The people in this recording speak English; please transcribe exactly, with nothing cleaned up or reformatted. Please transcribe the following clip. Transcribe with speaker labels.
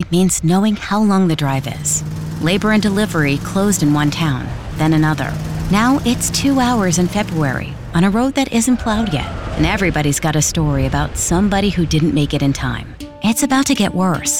Speaker 1: means knowing how long the drive is. Labor and delivery closed in one town, then another. Now it's two hours in February on a road that isn't plowed yet, and everybody's got a story about somebody who didn't make it in time. It's about to get worse.